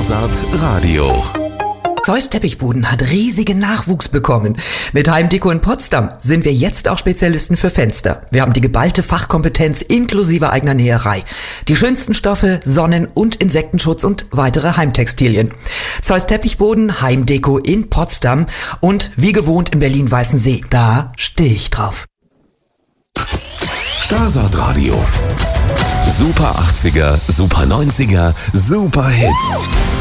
Stasat Radio. Zeus Teppichboden hat riesigen Nachwuchs bekommen. Mit Heimdeko in Potsdam sind wir jetzt auch Spezialisten für Fenster. Wir haben die geballte Fachkompetenz inklusive eigener Näherei. Die schönsten Stoffe, Sonnen- und Insektenschutz und weitere Heimtextilien. Zeus Teppichboden, Heimdeko in Potsdam und wie gewohnt in Berlin-Weißensee. Da stehe ich drauf. Stasat Radio. Super 80er, Super 90er, Super Hits.